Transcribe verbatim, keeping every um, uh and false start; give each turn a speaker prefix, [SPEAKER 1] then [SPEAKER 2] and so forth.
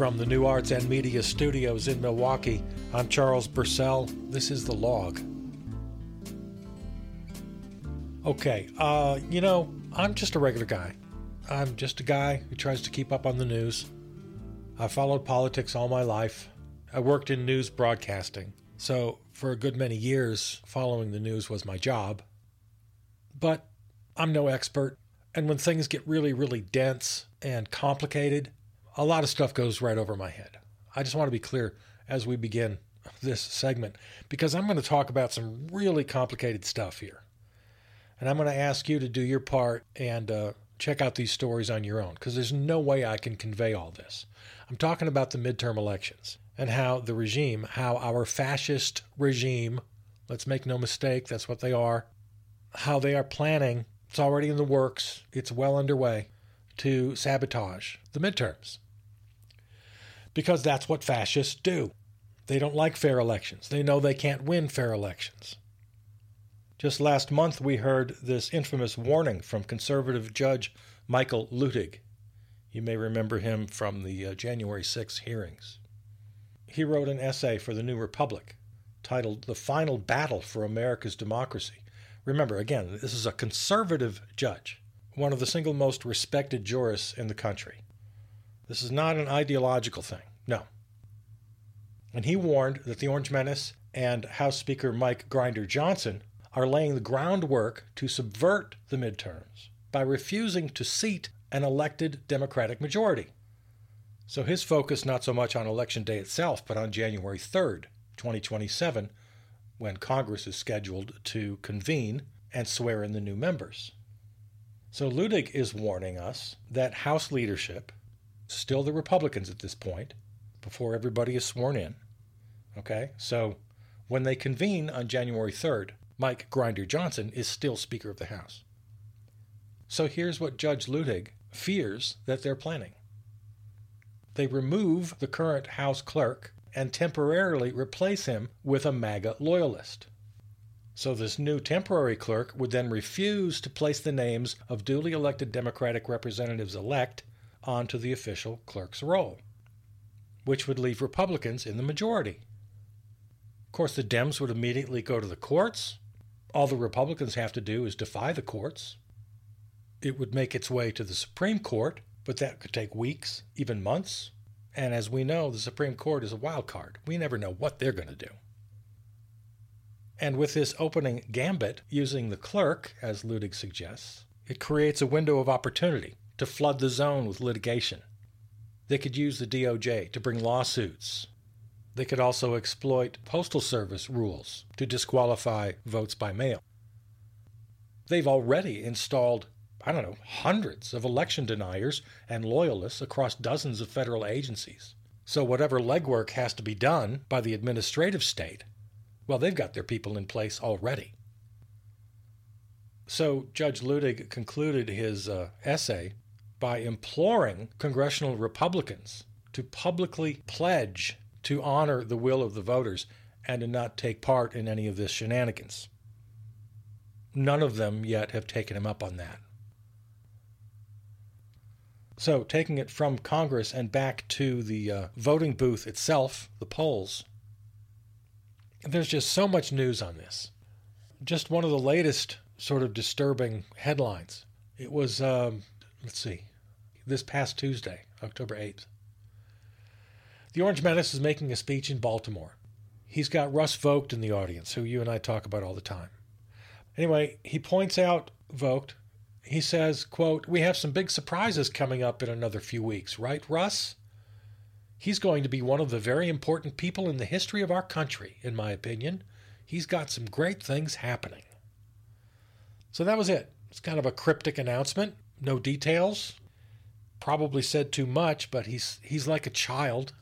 [SPEAKER 1] From the New Arts and Media Studios in Milwaukee, I'm Charles Purcell. This is The Log. Okay, uh, you know, I'm just a regular guy. I'm just a guy who tries to keep up on the news. I followed politics all my life. I worked in news broadcasting, so for a good many years, following the news was my job. But I'm no expert, and when things get really, really dense and complicated, a lot of stuff goes right over my head. I just want to be clear as we begin this segment, because I'm going to talk about some really complicated stuff here. And I'm going to ask you to do your part and uh, check out these stories on your own, because there's no way I can convey all this. I'm talking about the midterm elections and how the regime, how our fascist regime, let's make no mistake, that's what they are, how they are planning, it's already in the works, it's well underway, to sabotage the midterms. Because that's what fascists do. They don't like fair elections. They know they can't win fair elections. Just last month, we heard this infamous warning from conservative Judge Michael Luttig. You may remember him from the uh, January sixth hearings. He wrote an essay for the New Republic titled The Final Battle for America's Democracy. Remember, again, this is a conservative judge, one of the single most respected jurists in the country. This is not an ideological thing, no. And he warned that the Orange Menace and House Speaker Mike Grinder Johnson are laying the groundwork to subvert the midterms by refusing to seat an elected Democratic majority. So his focus not so much on Election Day itself, but on January third, twenty twenty-seven, when Congress is scheduled to convene and swear in the new members. So Luttig is warning us that House leadership, still the Republicans at this point, before everybody is sworn in, okay? So when they convene on January third, Mike Grinder Johnson is still Speaker of the House. So here's what Judge Luttig fears that they're planning. They remove the current House clerk and temporarily replace him with a MAGA loyalist. So this new temporary clerk would then refuse to place the names of duly elected Democratic representatives-elect onto the official clerk's roll, which would leave Republicans in the majority. Of course, the Dems would immediately go to the courts. All the Republicans have to do is defy the courts. It would make its way to the Supreme Court, but that could take weeks, even months. And as we know, the Supreme Court is a wild card. We never know what they're going to do. And with this opening gambit, using the clerk, as Luttig suggests, it creates a window of opportunity to flood the zone with litigation. They could use the D O J to bring lawsuits. They could also exploit Postal Service rules to disqualify votes by mail. They've already installed, I don't know, hundreds of election deniers and loyalists across dozens of federal agencies. So whatever legwork has to be done by the administrative state, well, they've got their people in place already. So Judge Luttig concluded his uh, essay by imploring congressional Republicans to publicly pledge to honor the will of the voters and to not take part in any of this shenanigans. None of them yet have taken him up on that. So, taking it from Congress and back to the uh, voting booth itself, the polls, there's just so much news on this. Just one of the latest sort of disturbing headlines. It was, um, let's see, this past Tuesday, October eighth. The Orange Menace is making a speech in Baltimore. He's got Russ Vought in the audience, who you and I talk about all the time. Anyway, he points out Vought. He says, quote, "We have some big surprises coming up in another few weeks, right, Russ? He's going to be one of the very important people in the history of our country, in my opinion. He's got some great things happening." So that was it. It's kind of a cryptic announcement. No details. Probably said too much, but he's he's like a child